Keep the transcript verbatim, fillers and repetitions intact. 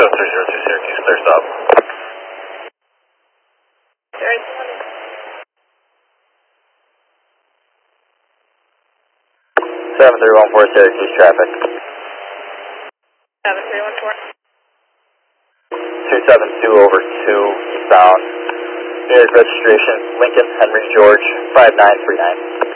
seven three zero two Syracuse, clear stop. seven three one four Syracuse traffic. seven three one four. two seven two over two eastbound. Unit registration Lincoln Henry George five nine three nine.